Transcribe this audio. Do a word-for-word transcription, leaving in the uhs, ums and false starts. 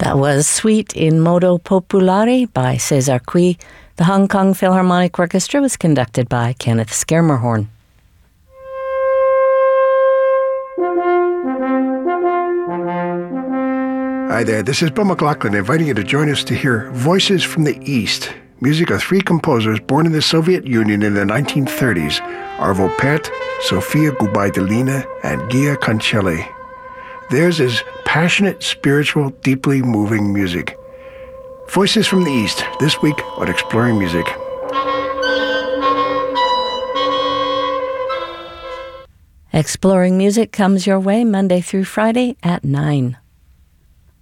That was Suite in Modo Popolare by Cesar Cui. The Hong Kong Philharmonic Orchestra was conducted by Kenneth Schermerhorn. Hi there, this is Bill McLaughlin inviting you to join us to hear Voices from the East, music of three composers born in the Soviet Union in the nineteen thirties, Arvo Pärt, Sofia Gubaidulina, and Gia Concelli. Theirs is passionate, spiritual, deeply moving music. Voices from the East, this week on Exploring Music. Exploring Music comes your way Monday through Friday at nine.